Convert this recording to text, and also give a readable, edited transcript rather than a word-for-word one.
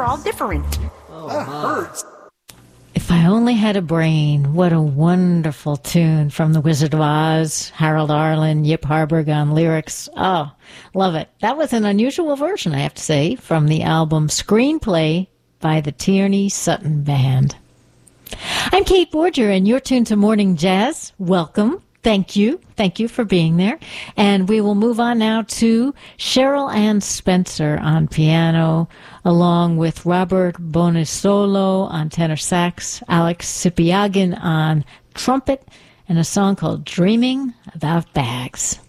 all different. That hurts. If I Only Had a Brain, what a wonderful tune from The Wizard of Oz, Harold Arlen, Yip Harburg on lyrics. Oh, love it. That was an unusual version, I have to say, from the album Screenplay by the Tierney Sutton Band. I'm Kate Borger, and you're tuned to Morning Jazz. Welcome. Thank you. Thank you for being there. And we will move on now to Cheryl Ann Spencer on piano, along with Robert Bonisolo on tenor sax, Alex Sipiagin on trumpet, and a song called Dreaming About Bags.